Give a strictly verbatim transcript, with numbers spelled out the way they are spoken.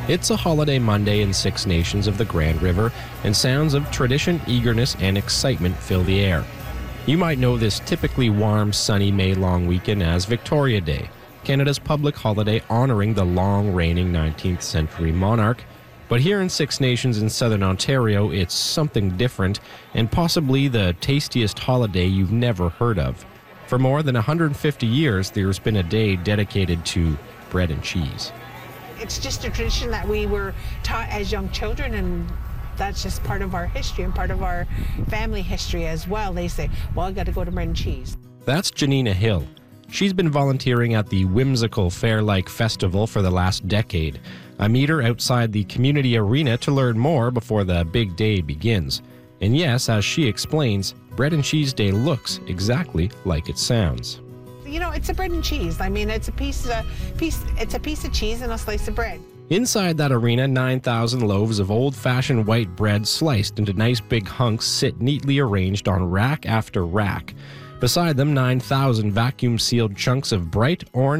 It's a holiday Monday in Six Nations of the Grand River, and sounds of tradition, eagerness, and excitement fill the air. You might know this typically warm, sunny May long weekend as Victoria Day, Canada's public holiday honoring the long-reigning nineteenth century monarch. But here in Six Nations in southern Ontario, it's something different, and possibly the tastiest holiday you've never heard of. For more than one hundred fifty years, there's been a day dedicated to bread and cheese. It's just a tradition that we were taught as young children, and that's just part of our history and part of our family history as well. They say, well, I got to go to bread and cheese. That's Janina Hill. She's been volunteering at the whimsical Fair-like festival for the last decade. I meet her outside the community arena to learn more before the big day begins. And yes, as she explains, Bread and Cheese Day looks exactly like it sounds. You know, it's a bread and cheese. I mean, it's a piece of piece. It's a piece of cheese and a slice of bread. Inside that arena, nine thousand loaves of old-fashioned white bread sliced into nice big hunks sit neatly arranged on rack after rack. Beside them, nine thousand vacuum-sealed chunks of bright orange